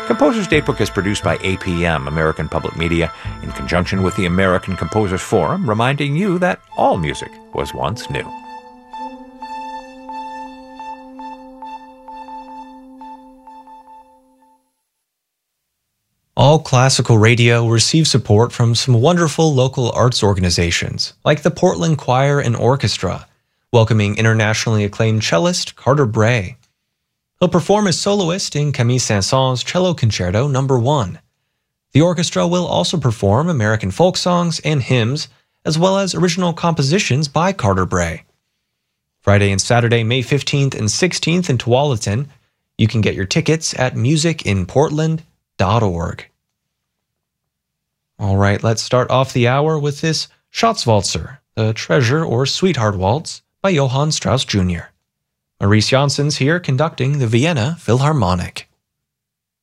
Composer's Datebook is produced by APM, American Public Media, in conjunction with the American Composers Forum, reminding you that all music was once new. All Classical Radio receives support from some wonderful local arts organizations, like the Portland Choir and Orchestra, welcoming internationally acclaimed cellist Carter Bray. He'll perform as soloist in Camille Saint-Saëns' Cello Concerto No. 1. The orchestra will also perform American folk songs and hymns, as well as original compositions by Carter Bray. Friday and Saturday, May 15th and 16th in Tualatin. You can get your tickets at musicinportland.org. All right, let's start off the hour with this Schatzwalzer, the Treasure or Sweetheart Waltz by Johann Strauss Jr. Maurice Janssens here conducting the Vienna Philharmonic.